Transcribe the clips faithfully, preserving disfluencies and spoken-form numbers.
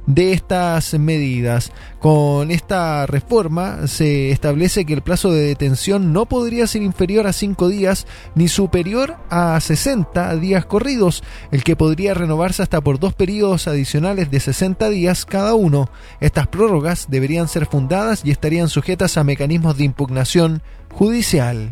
de estas medidas. Con esta reforma se establece que el plazo de detención no podría ser inferior a cinco días ni superior a sesenta días corridos, el que podría renovarse hasta por dos periodos adicionales de sesenta días cada uno. Estas prórrogas deberían ser fundadas y estarían sujetas a mecanismos de impugnación judicial.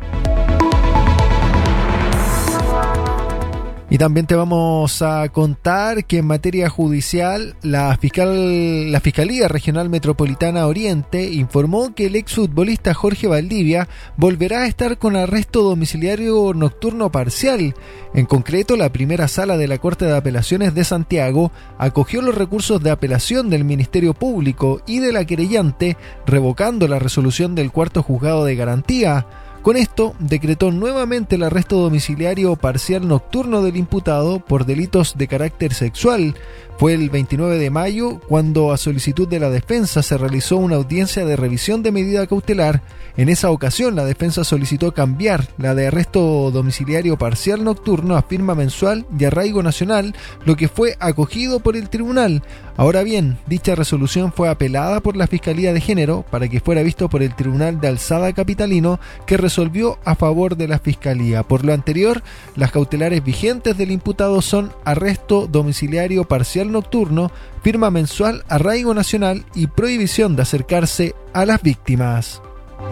Y también te vamos a contar que en materia judicial, la fiscal, la Fiscalía Regional Metropolitana Oriente informó que el exfutbolista Jorge Valdivia volverá a estar con arresto domiciliario nocturno parcial. En concreto, la primera sala de la Corte de Apelaciones de Santiago acogió los recursos de apelación del Ministerio Público y de la querellante, revocando la resolución del cuarto juzgado de garantía. Con esto, decretó nuevamente el arresto domiciliario parcial nocturno del imputado por delitos de carácter sexual. Fue el veintinueve de mayo cuando, a solicitud de la defensa, se realizó una audiencia de revisión de medida cautelar. En esa ocasión, la defensa solicitó cambiar la de arresto domiciliario parcial nocturno a firma mensual y arraigo nacional, lo que fue acogido por el tribunal. Ahora bien, dicha resolución fue apelada por la Fiscalía de Género para que fuera visto por el Tribunal de Alzada Capitalino, que resolvió a favor de la Fiscalía. Por lo anterior, las cautelares vigentes del imputado son arresto domiciliario parcial nocturno, firma mensual, arraigo nacional y prohibición de acercarse a las víctimas.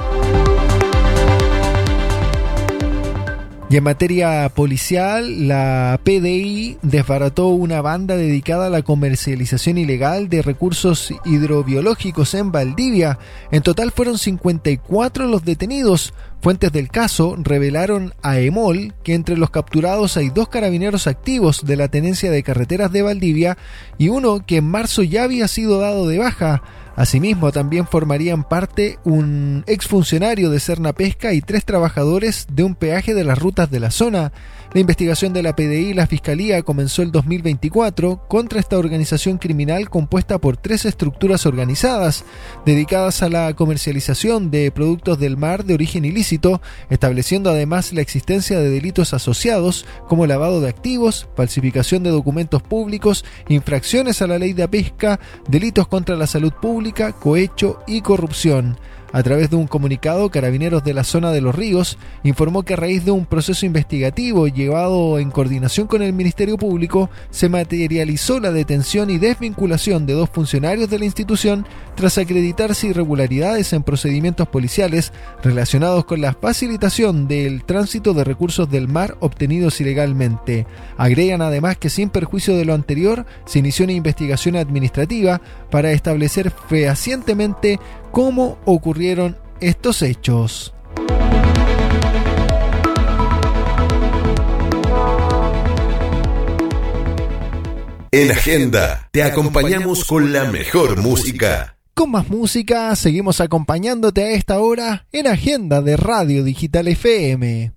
Y en materia policial, la P D I desbarató una banda dedicada a la comercialización ilegal de recursos hidrobiológicos en Valdivia. En total fueron cincuenta y cuatro los detenidos. Fuentes del caso revelaron a EMOL que entre los capturados hay dos carabineros activos de la Tenencia de Carreteras de Valdivia y uno que en marzo ya había sido dado de baja. Asimismo, también formarían parte un exfuncionario de Serna Pesca y tres trabajadores de un peaje de las rutas de la zona. La investigación de la P D I y la Fiscalía comenzó el dos mil veinticuatro contra esta organización criminal compuesta por tres estructuras organizadas dedicadas a la comercialización de productos del mar de origen ilícito, estableciendo además la existencia de delitos asociados como lavado de activos, falsificación de documentos públicos, infracciones a la ley de pesca, delitos contra la salud pública, cohecho y corrupción. A través de un comunicado, Carabineros de la Zona de los Ríos informó que a raíz de un proceso investigativo llevado en coordinación con el Ministerio Público, se materializó la detención y desvinculación de dos funcionarios de la institución tras acreditarse irregularidades en procedimientos policiales relacionados con la facilitación del tránsito de recursos del mar obtenidos ilegalmente. Agregan además que, sin perjuicio de lo anterior, se inició una investigación administrativa para establecer fehacientemente cómo ocurrieron estos hechos. En Agenda te acompañamos con la mejor música. Con más música, seguimos acompañándote a esta hora en Agenda de Radio Digital F M.